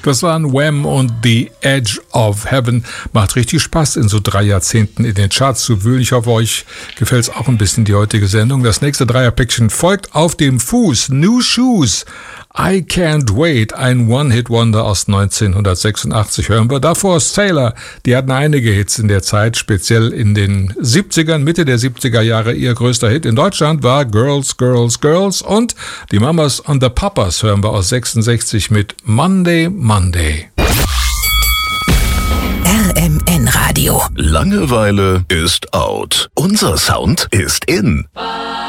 Das waren Wham und The Edge of Heaven. Macht richtig Spaß, in so 3 Jahrzehnten in den Charts zu wühlen. Ich hoffe, euch gefällt es auch ein bisschen, die heutige Sendung. Das nächste Dreierpäckchen folgt auf dem Fuß. New Shoes. I Can't Wait, ein One-Hit-Wonder aus 1986 hören wir. Davor Sailor, die hatten einige Hits in der Zeit, speziell in den 70ern, Mitte der 70er Jahre. Ihr größter Hit in Deutschland war Girls, Girls, Girls, und die Mamas und the Papas hören wir aus 66 mit Monday, Monday. RMN Radio. Langeweile ist out. Unser Sound ist in.